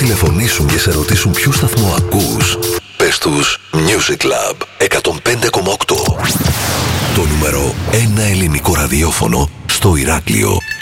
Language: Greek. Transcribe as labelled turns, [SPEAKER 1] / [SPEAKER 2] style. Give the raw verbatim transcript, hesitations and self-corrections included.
[SPEAKER 1] τηλεφωνήσουν και σε ρωτήσουν ποιο σταθμό ακούς, πες τους Music Club εκατόν πέντε κόμμα οκτώ. Το νούμερο ένα ελληνικό ραδιόφωνο στο Ηράκλειο.